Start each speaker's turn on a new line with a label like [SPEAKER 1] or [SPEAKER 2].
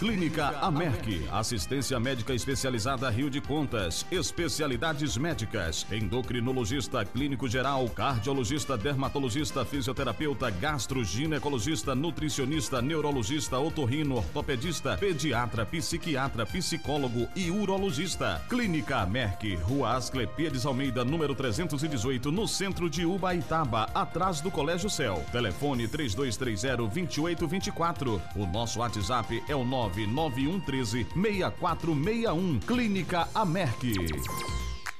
[SPEAKER 1] Clínica Amerc, assistência médica especializada Rio de Contas, especialidades médicas, endocrinologista, clínico geral, cardiologista, dermatologista, fisioterapeuta, gastroginecologista, nutricionista, neurologista, otorrino, ortopedista, pediatra, psiquiatra, psicólogo e urologista. Clínica Amerc, Rua Asclepíades Almeida, número 318, no centro de Ubaitaba, atrás do Colégio Céu. Telefone 3230-2824. O nosso WhatsApp é o 99113-6461. Clínica Amerc.